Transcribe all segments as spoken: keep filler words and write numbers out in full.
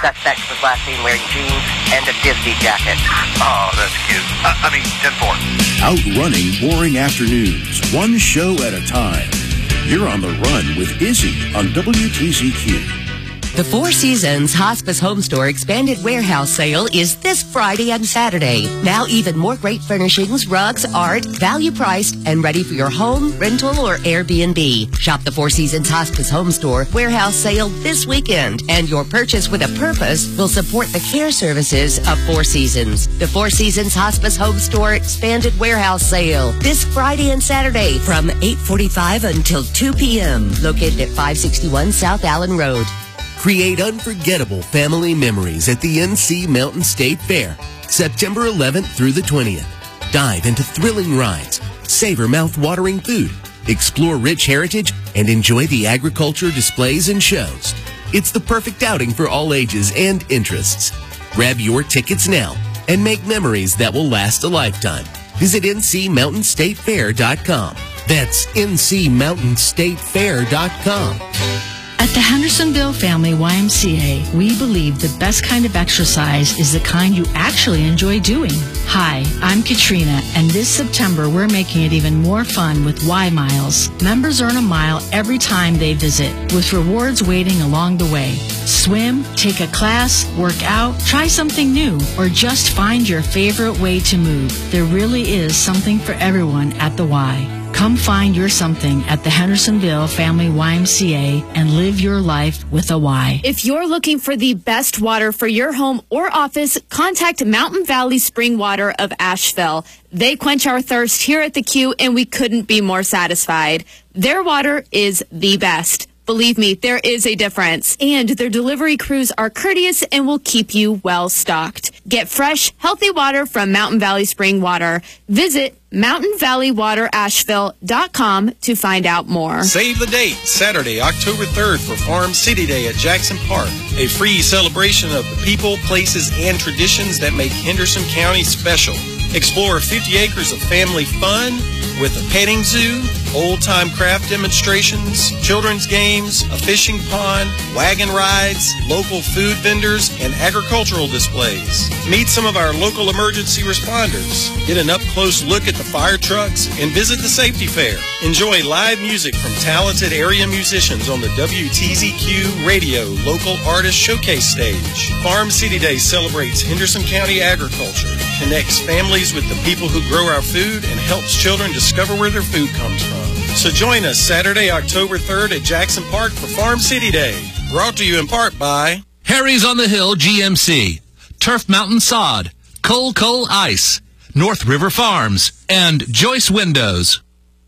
Suspect was last seen wearing jeans and a Disney jacket. Oh, that's cute. Uh, I mean, ten four. Outrunning boring afternoons, one show at a time. You're on the run with Izzy on W T Z Q. The Four Seasons Hospice Home Store Expanded Warehouse Sale is this Friday and Saturday. Now even more great furnishings, rugs, art, value priced, and ready for your home, rental, or Airbnb. Shop the Four Seasons Hospice Home Store Warehouse Sale this weekend, and your purchase with a purpose will support the care services of Four Seasons. The Four Seasons Hospice Home Store Expanded Warehouse Sale this Friday and Saturday from eight forty-five until two p.m. Located at five sixty-one South Allen Road. Create unforgettable family memories at the N C Mountain State Fair, September eleventh through the twentieth. Dive into thrilling rides, savor mouth-watering food, explore rich heritage, and enjoy the agriculture displays and shows. It's the perfect outing for all ages and interests. Grab your tickets now and make memories that will last a lifetime. Visit N C mountain state fair dot com. That's N C mountain state fair dot com. At the Hendersonville Family Y M C A, we believe the best kind of exercise is the kind you actually enjoy doing. Hi, I'm Katrina, and this September we're making it even more fun with Y Miles. Members earn a mile every time they visit, with rewards waiting along the way. Swim, take a class, work out, try something new, or just find your favorite way to move. There really is something for everyone at the Y. Come find your something at the Hendersonville Family Y M C A and live your life with a Y. If you're looking for the best water for your home or office, contact Mountain Valley Spring Water of Asheville. They quench our thirst here at the Q, and we couldn't be more satisfied. Their water is the best. Believe me, there is a difference. And their delivery crews are courteous and will keep you well stocked. Get fresh, healthy water from Mountain Valley Spring Water. Visit mountain valley water asheville dot com to find out more. Save the date, Saturday, October third for Farm City Day at Jackson Park. A free celebration of the people, places, and traditions that make Henderson County special. Explore fifty acres of family fun with a petting zoo, old-time craft demonstrations, children's games, a fishing pond, wagon rides, local food vendors, and agricultural displays. Meet some of our local emergency responders. Get an up-close look at the fire trucks and visit the safety fair. Enjoy live music from talented area musicians on the W T Z Q Radio Local Artist Showcase stage. Farm City Day celebrates Henderson County agriculture, connects families with the people who grow our food, and helps children discover where their food comes from. So join us Saturday, October third at Jackson Park for Farm City Day. Brought to you in part by Harry's on the Hill G M C, Turf Mountain Sod, Cole Cole Ice, North River Farms, and Joyce Windows.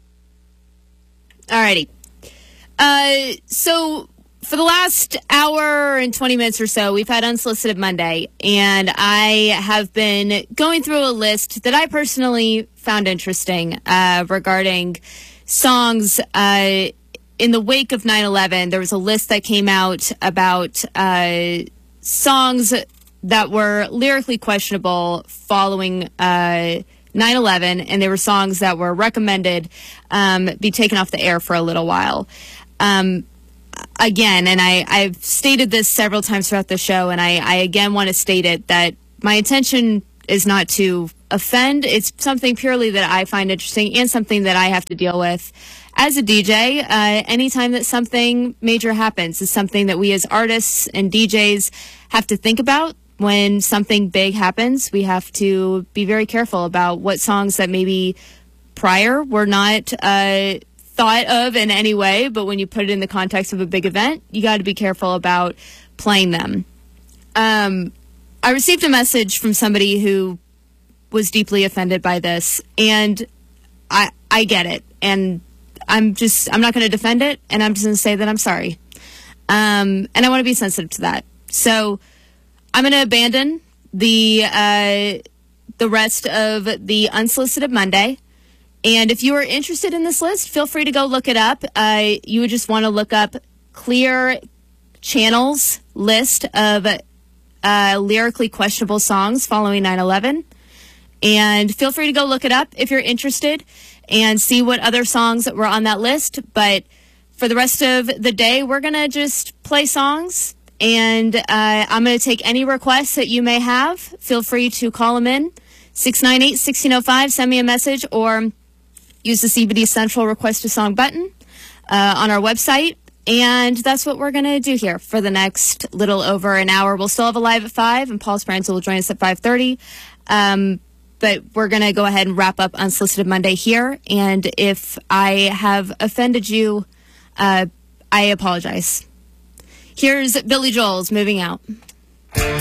Alrighty. Uh, so for the last hour and twenty minutes or so, we've had Unsolicited Monday, and I have been going through a list that I personally found interesting uh, regarding songs uh, in the wake of nine eleven. There was a list that came out about uh, songs that were lyrically questionable following uh, nine eleven, and they were songs that were recommended um, be taken off the air for a little while. Um, again, and I, I've stated this several times throughout the show, and I, I again want to state it, that my intention is not to offend. It's something purely that I find interesting and something that I have to deal with as a D J. Uh, anytime that something major happens is something that we as artists and D Js have to think about. When something big happens, we have to be very careful about what songs that maybe prior were not uh, thought of in any way, but when you put it in the context of a big event, you got to be careful about playing them. Um, I received a message from somebody who was deeply offended by this, and I I get it, and I'm just I'm not going to defend it, and I'm just going to say that I'm sorry, um, and I want to be sensitive to that. So I'm going to abandon the uh, the rest of the Unsolicited Monday. And if you are interested in this list, feel free to go look it up. Uh, you would just want to look up Clear Channel's list of uh, lyrically questionable songs following nine eleven. And feel free to go look it up if you're interested and see what other songs that were on that list. But for the rest of the day, we're going to just play songs and uh, I'm going to take any requests that you may have. Feel free to call them in, six nine eight, one six zero five, send me a message, or use the C B D Central Request a Song button uh, on our website. And that's what we're going to do here for the next little over an hour. We'll still have a live at five, and Paul Speranza will join us at five thirty. Um, but we're going to go ahead and wrap up Unsolicited Monday here. And if I have offended you, uh, I apologize. Here's Billy Joel's Moving Out.